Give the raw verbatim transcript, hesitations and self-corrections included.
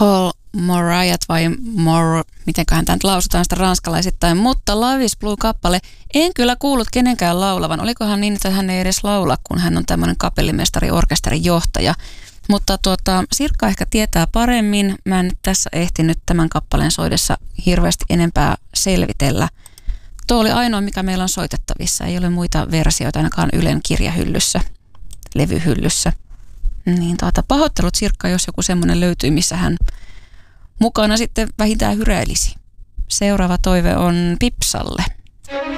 Paul Morayat vai Mor, mitenköhän tämä nyt lausutaan sitä ranskalaisittain, mutta Love is Blue-kappale. En kyllä kuullut kenenkään laulavan. Olikohan niin, että hän ei edes laula, kun hän on tämmöinen kapellimestari, orkesterin johtaja. Mutta tuota, Sirkka ehkä tietää paremmin. Mä en nyt tässä ehtinyt tämän kappaleen soidessa hirveästi enempää selvitellä. Tuo oli ainoa, mikä meillä on soitettavissa. Ei ole muita versioita ainakaan Ylen kirjahyllyssä, levyhyllyssä. Niin tuota, pahoittelut Sirkka, jos joku semmoinen löytyy, missä hän mukana sitten vähintään hyräilisi. Seuraava toive on Pipsalle.